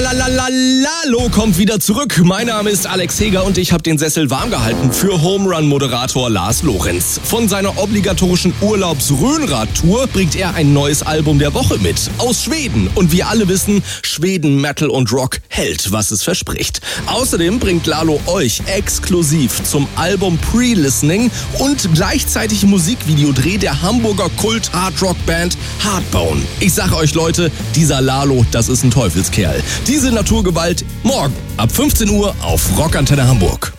Lalo kommt wieder zurück. Mein Name ist Alex Heger und ich habe den Sessel warm gehalten für Home-Run-Moderator Lars Lorenz. Von seiner obligatorischen Urlaubs-Rhönrad-Tour bringt er ein neues Album der Woche mit. Aus Schweden. Und wir alle wissen, Schweden, Metal und Rock hält, was es verspricht. Außerdem bringt Lalo euch exklusiv zum Album Pre-Listening und gleichzeitig Musikvideodreh der Hamburger Kult-Hard-Rock-Band Hardbone. Ich sag euch Leute, dieser Lalo, das ist ein Teufelskerl. Diese Naturgewalt morgen ab 15 Uhr auf Rockantenne Hamburg.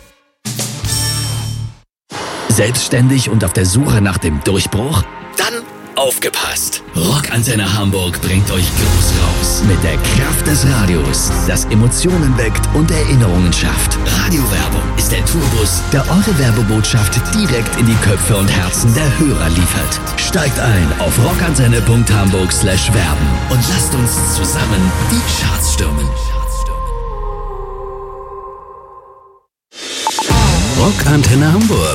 Selbstständig und auf der Suche nach dem Durchbruch? Dann aufgepasst! Rockantenne Hamburg bringt euch groß raus mit der Kraft des Radios, das Emotionen weckt und Erinnerungen schafft. Radiowerbung ist der Tourbus, der eure Werbebotschaft direkt in die Köpfe und Herzen der Hörer liefert. Steigt ein auf rockantenne.hamburg/werben und lasst uns zusammen die Charts stürmen. Rockantenne Hamburg.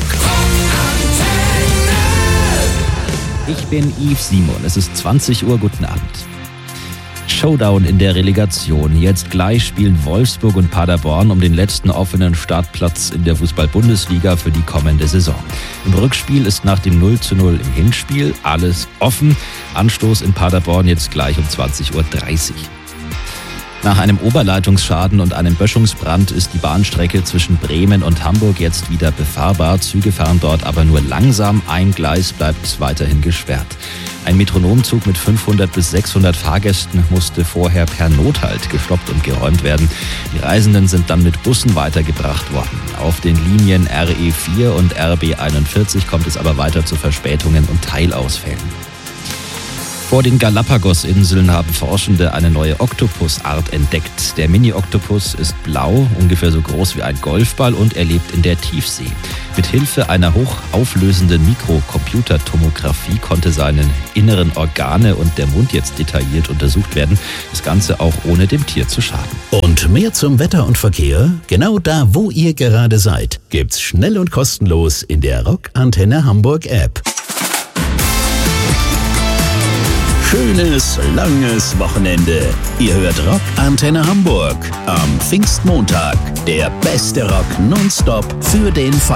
Ich bin Yves Simon. Es ist 20 Uhr. Guten Abend. Showdown in der Relegation. Jetzt gleich spielen Wolfsburg und Paderborn um den letzten offenen Startplatz in der Fußball-Bundesliga für die kommende Saison. Im Rückspiel ist nach dem 0:0 im Hinspiel alles offen. Anstoß in Paderborn jetzt gleich um 20:30 Uhr. Nach einem Oberleitungsschaden und einem Böschungsbrand ist die Bahnstrecke zwischen Bremen und Hamburg jetzt wieder befahrbar. Züge fahren dort aber nur langsam. Ein Gleis bleibt weiterhin gesperrt. Ein Metronomzug mit 500 bis 600 Fahrgästen musste vorher per Nothalt gestoppt und geräumt werden. Die Reisenden sind dann mit Bussen weitergebracht worden. Auf den Linien RE4 und RB41 kommt es aber weiter zu Verspätungen und Teilausfällen. Vor den Galapagos-Inseln haben Forschende eine neue Oktopusart entdeckt. Der Mini-Oktopus ist blau, ungefähr so groß wie ein Golfball und er lebt in der Tiefsee. Mit Hilfe einer hochauflösenden Mikrocomputertomographie konnte seine inneren Organe und der Mund jetzt detailliert untersucht werden. Das Ganze auch ohne dem Tier zu schaden. Und mehr zum Wetter und Verkehr? Genau da, wo ihr gerade seid, gibt's schnell und kostenlos in der Rockantenne Hamburg App. Schönes, langes Wochenende. Ihr hört Rockantenne Hamburg am Pfingstmontag. Der beste Rock nonstop für den Feiertag.